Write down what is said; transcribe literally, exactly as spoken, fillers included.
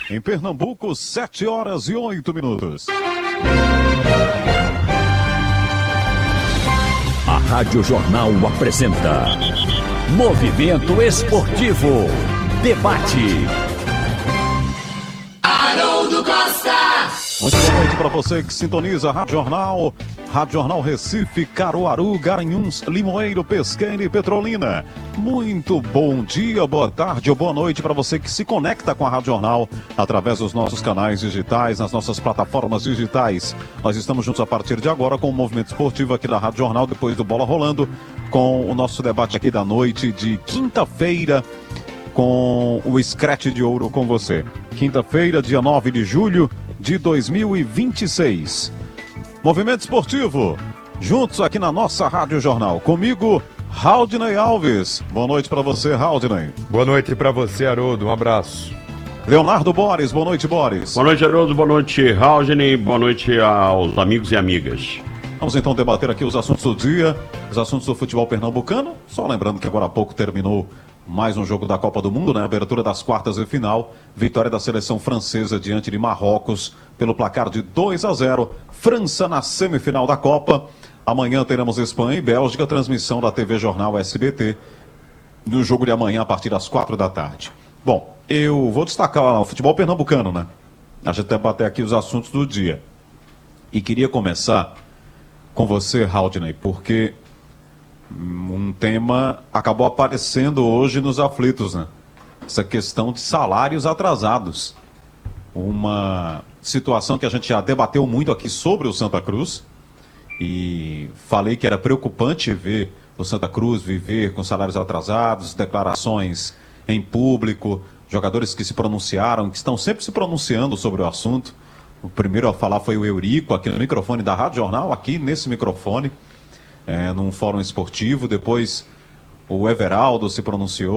Em Pernambuco, sete horas e oito minutos. A Rádio Jornal apresenta Movimento Esportivo. Debate. Haroldo Costa. Muito boa noite para você que sintoniza a Rádio Jornal. Rádio Jornal Recife, Caruaru, Garanhuns, Limoeiro, Pesqueira e Petrolina. Muito bom dia, boa tarde ou boa noite para você que se conecta com a Rádio Jornal através dos nossos canais digitais, nas nossas plataformas digitais. Nós estamos juntos a partir de agora com o Movimento Esportivo aqui da Rádio Jornal, depois do Bola Rolando, com o nosso debate aqui da noite de quinta-feira, com o Scratch de Ouro com você. Quinta-feira, dia nove de julho de dois mil e vinte e seis. Movimento Esportivo, juntos aqui na nossa Rádio Jornal. Comigo, Haldney Alves. Boa noite para você, Haldney. Boa noite para você, Haroldo. Um abraço. Leonardo Boris. Boa noite, Boris. Boa noite, Haroldo. Boa noite, Haldney. Boa noite aos amigos e amigas. Vamos então debater aqui os assuntos do dia, os assuntos do futebol pernambucano. Só lembrando que agora há pouco terminou mais um jogo da Copa do Mundo, né? Abertura das quartas e final. Vitória da seleção francesa diante de Marrocos pelo placar de dois a zero. França na semifinal da Copa. Amanhã teremos Espanha e Bélgica, transmissão da T V Jornal S B T, no jogo de amanhã a partir das quatro da tarde. Bom, eu vou destacar o futebol pernambucano, né? A gente debater aqui os assuntos do dia. E queria começar com você, Haldney, porque um tema acabou aparecendo hoje nos aflitos, né? Essa questão de salários atrasados. Uma situação que a gente já debateu muito aqui sobre o Santa Cruz. E falei que era preocupante ver o Santa Cruz viver com salários atrasados, declarações em público, jogadores que se pronunciaram, que estão sempre se pronunciando sobre o assunto. O primeiro a falar foi o Eurico, aqui no microfone da Rádio Jornal, aqui nesse microfone. É, num fórum esportivo. Depois o Everaldo se pronunciou,